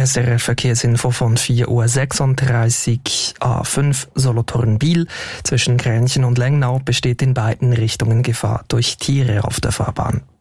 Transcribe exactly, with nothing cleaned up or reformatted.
S R F Verkehrsinfo von vier Uhr sechsunddreißig. A fünf Solothurn-Biel. Zwischen Grenchen und Lengnau besteht in beiden Richtungen Gefahr durch Tiere auf der Fahrbahn.